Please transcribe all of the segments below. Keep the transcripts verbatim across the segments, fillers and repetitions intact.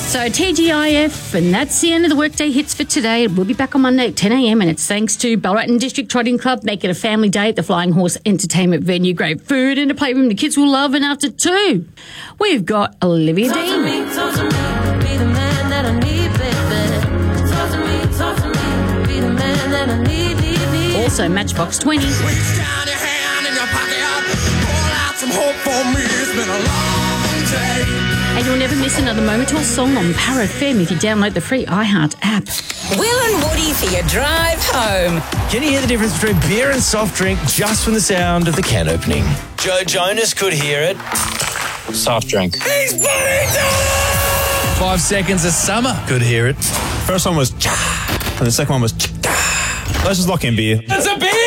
So T G I F, and that's the end of the Workday Hits for today. We'll be back on Monday at ten a.m. and it's thanks to Ballarat District Trotting Club. Make it a family day at the Flying Horse Entertainment Venue. Great food and a playroom the kids will love. And after two, we've got Olivia Talk Dean. to me, talk to me, be the man that I need, baby. Talk to me, talk to me, be the man that I need, need, need. Also Matchbox twenty. Reach down your hand in your pocket, pull out some hope for me. It's been a long day. And you'll never miss another moment or song on Power F M if you download the free iHeart app. Will and Woody for your drive home. Can you hear the difference between beer and soft drink just from the sound of the can opening? Joe Jonas could hear it. Soft drink. He's putting down! Five Seconds of Summer could hear it. First one was cha, and the second one was cha. Let's just lock in beer. It's a beer!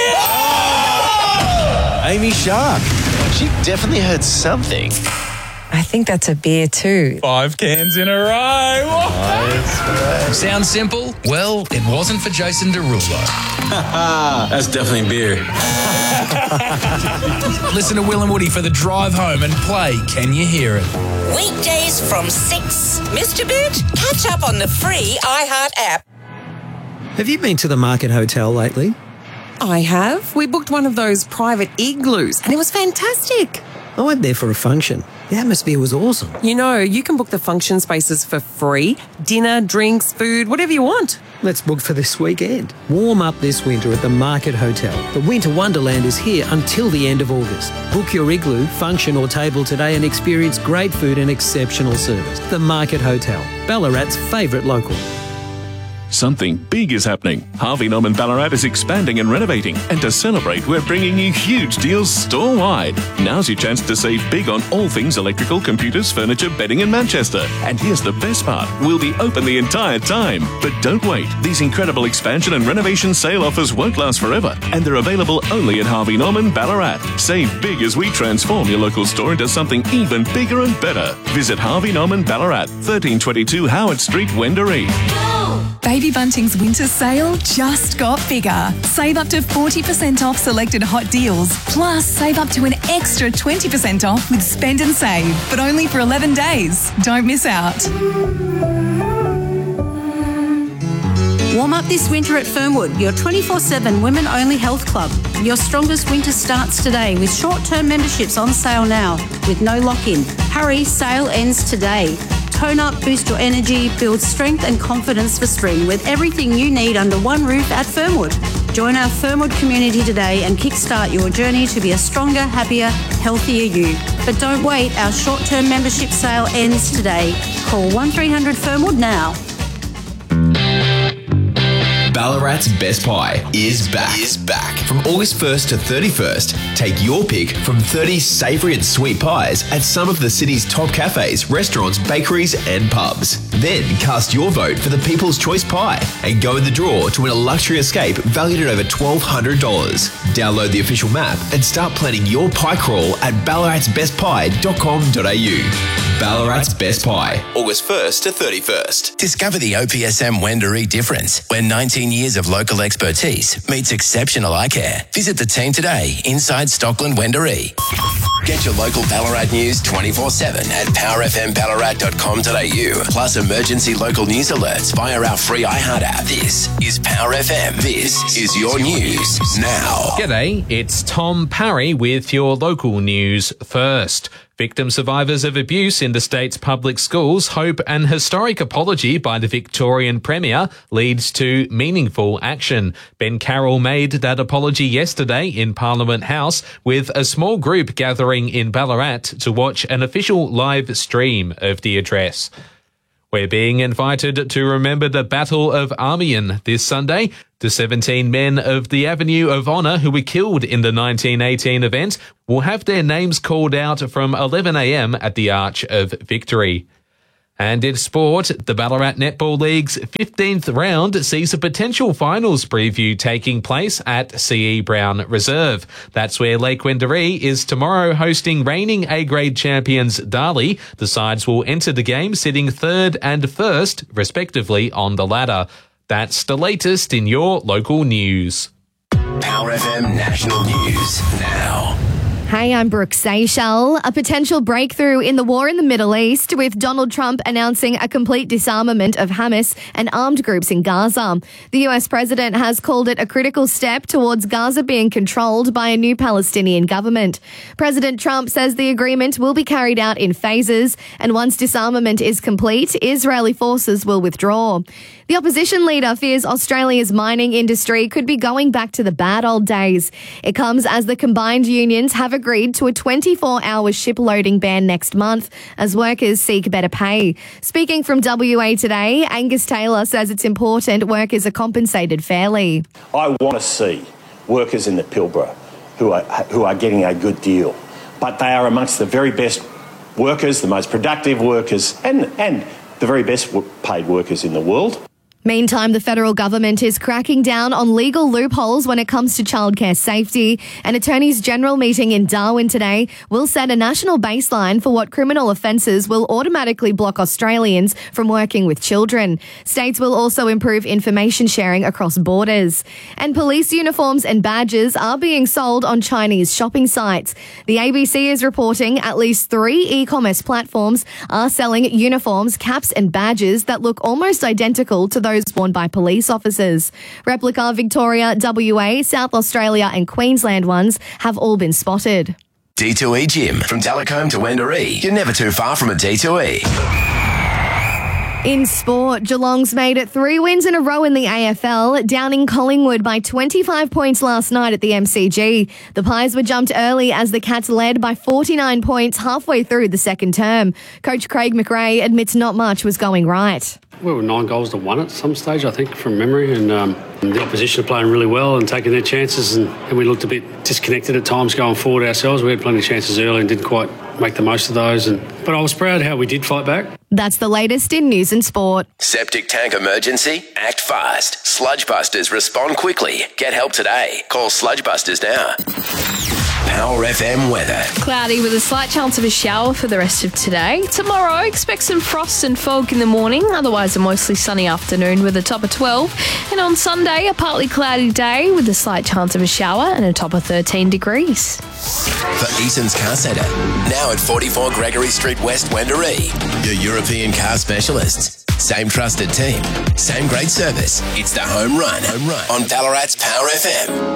Oh! Amy Shark. She definitely heard something. I think that's a beer too. Five cans in a row. Sounds simple? Well, it wasn't for Jason Derulo. That's definitely beer. Listen to Will and Woody for the drive home and play Can You Hear It? Weekdays from six. Mister Bit, catch up on the free iHeart app. Have you been to the Market Hotel lately? I have. We booked one of those private igloos and it was fantastic. I went there for a function. The atmosphere was awesome. You know, you can book the function spaces for free. Dinner, drinks, food, whatever you want. Let's book for this weekend. Warm up this winter at the Market Hotel. The Winter Wonderland is here until the end of August. Book your igloo, function or table today and experience great food and exceptional service. The Market Hotel, Ballarat's favourite local. Something big is happening. Harvey Norman Ballarat is expanding and renovating. And to celebrate, we're bringing you huge deals store-wide. Now's your chance to save big on all things electrical, computers, furniture, bedding in Manchester. And here's the best part. We'll be open the entire time. But don't wait. These incredible expansion and renovation sale offers won't last forever. And they're available only at Harvey Norman Ballarat. Save big as we transform your local store into something even bigger and better. Visit Harvey Norman Ballarat, thirteen twenty-two Howard Street, Wendouree. Baby Bunting's winter sale just got bigger. Save up to forty percent off selected hot deals. Plus, save up to an extra twenty percent off with Spend and Save, but only for eleven days. Don't miss out. Warm up this winter at Fernwood, your twenty-four seven women-only health club. Your strongest winter starts today with short-term memberships on sale now with no lock-in. Hurry, sale ends today. Tone up, boost your energy, build strength and confidence for spring with everything you need under one roof at Fernwood. Join our Fernwood community today and kickstart your journey to be a stronger, happier, healthier you. But don't wait, our short-term membership sale ends today. Call one three hundred Fernwood now. Ballarat's Best Pie is back. Is back. From August first to thirty-first, take your pick from thirty savoury and sweet pies at some of the city's top cafes, restaurants, bakeries and pubs. Then cast your vote for the People's Choice Pie and go in the draw to win a luxury escape valued at over twelve hundred dollars. Download the official map and start planning your pie crawl at ballarats best pie dot com dot a u. Ballarat's Best Pie, August first to thirty-first. Discover the O P S M Wendouree difference, where nineteen years of local expertise meets exceptional eye care. Visit the team today inside Stockland Wendouree. Get your local Ballarat news twenty-four seven at power f m ballarat dot com dot a u. Plus emergency local news alerts via our free iHeart app. This is Power F M. This is your news now. G'day, it's Tom Parry with your local news first. Victim survivors of abuse in the state's public schools hope an historic apology by the Victorian Premier leads to meaningful action. Ben Carroll made that apology yesterday in Parliament House with a small group gathering in Ballarat to watch an official live stream of the address. We're being invited to remember the Battle of Amiens this Sunday. The seventeen men of the Avenue of Honour who were killed in the nineteen eighteen event will have their names called out from eleven a m at the Arch of Victory. And in sport, the Ballarat Netball League's fifteenth round sees a potential finals preview taking place at C E Brown Reserve. That's where Lake Wendouree is tomorrow hosting reigning A-grade champions Darley. The sides will enter the game sitting third and first, respectively, on the ladder. That's the latest in your local news. Power F M National News now. Hey, I'm Brooke Seychelles. A potential breakthrough in the war in the Middle East, with Donald Trump announcing a complete disarmament of Hamas and armed groups in Gaza. The U S president has called it a critical step towards Gaza being controlled by a new Palestinian government. President Trump says the agreement will be carried out in phases, and once disarmament is complete, Israeli forces will withdraw. The opposition leader fears Australia's mining industry could be going back to the bad old days. It comes as the combined unions have agreed to a twenty-four hour ship loading ban next month as workers seek better pay. Speaking from W A Today, Angus Taylor says it's important workers are compensated fairly. I want to see workers in the Pilbara who are, who are getting a good deal, but they are amongst the very best workers, the most productive workers, and, and the very best paid workers in the world. Meantime, the federal government is cracking down on legal loopholes when it comes to childcare safety. An Attorneys General meeting in Darwin today will set a national baseline for what criminal offences will automatically block Australians from working with children. States will also improve information sharing across borders. And police uniforms and badges are being sold on Chinese shopping sites. The A B C is reporting at least three e-commerce platforms are selling uniforms, caps and badges that look almost identical to those worn by police officers. Replica Victoria, W A, South Australia and Queensland ones have all been spotted. D two E Gym. From Talcombe to Wendouree, you're never too far from a D two E. In sport, Geelong's made it three wins in a row in the A F L, downing Collingwood by twenty-five points last night at the M C G. The Pies were jumped early as the Cats led by forty-nine points halfway through the second term. Coach Craig McRae admits not much was going right. We were nine goals to one at some stage, I think, from memory, and, um, and the opposition are playing really well and taking their chances, and, and we looked a bit disconnected at times going forward ourselves. We had plenty of chances early and didn't quite make the most of those, and but I was proud how we did fight back. That's the latest in news and sport. Septic tank emergency? Act fast. Sludge Busters respond quickly. Get help today. Call Sludge Busters now. Power F M weather. Cloudy with a slight chance of a shower for the rest of today. Tomorrow, expect some frost and fog in the morning, otherwise a mostly sunny afternoon with a top of twelve. And on Sunday, a partly cloudy day with a slight chance of a shower and a top of thirteen degrees. For Eason's Car Centre, now at forty-four Gregory Street West, Wendouree. Your European car specialists. Same trusted team, same great service. It's the home run, home run on Ballarat's Power F M.